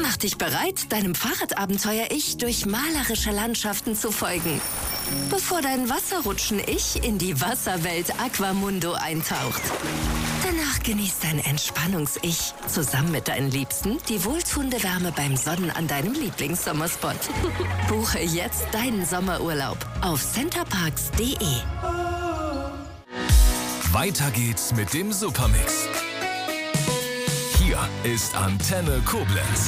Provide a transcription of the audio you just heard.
Mach dich bereit, deinem Fahrradabenteuer-Ich durch malerische Landschaften zu folgen, bevor dein Wasserrutschen-Ich in die Wasserwelt Aquamundo eintaucht. Danach genießt dein Entspannungs-Ich zusammen mit deinen Liebsten die wohltuende Wärme beim Sonnen an deinem Lieblingssommerspot. Buche jetzt deinen Sommerurlaub auf centerparks.de. Weiter geht's mit dem Supermix. Hier ist Antenne Koblenz.